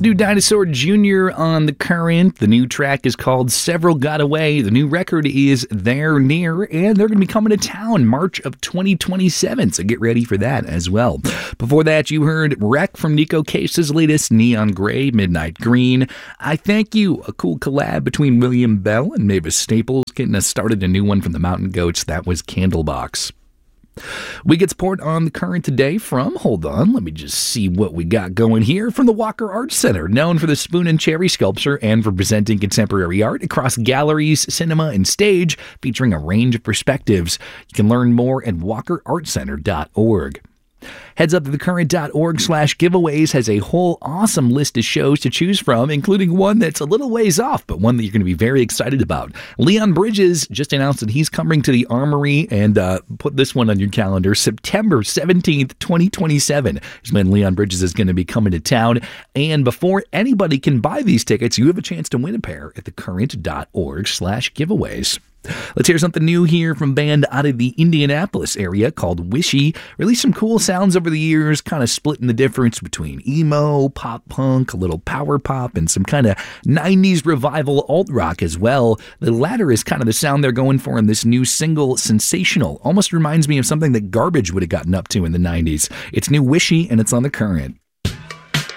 new Dinosaur Jr. on The Current. The new track is called Several Got Away. The new record is There Near, and they're going to be coming to town March of 2027, so get ready for that as well. Before that, you heard Wreck from Nico Case's latest Neon Gray, Midnight Green. I Thank You, a cool collab between William Bell and Mavis Staples, getting us started. A new one from the Mountain Goats. That was Candlebox. We get support on The Current today from, hold on, let me just see what we got going here, from the Walker Art Center, known for the Spoon and Cherry sculpture and for presenting contemporary art across galleries, cinema, and stage, featuring a range of perspectives. You can learn more at walkerartcenter.org. Heads up to thecurrent.org/giveaways has a whole awesome list of shows to choose from, including one that's a little ways off, but one that you're going to be very excited about. Leon Bridges just announced that he's coming to the Armory, and put this one on your calendar, September 17th, 2027 is when Leon Bridges is going to be coming to town. And before anybody can buy these tickets, you have a chance to win a pair at thecurrent.org/giveaways. Let's hear something new here from a band out of the Indianapolis area called Wishy. Released some cool sounds over the years, kind of splitting the difference between emo, pop punk, a little power pop, and some kind of 90s revival alt rock as well. The latter is kind of the sound they're going for in this new single, Sensational. Almost reminds me of something that Garbage would have gotten up to in the 90s. It's new Wishy, and it's on The Current.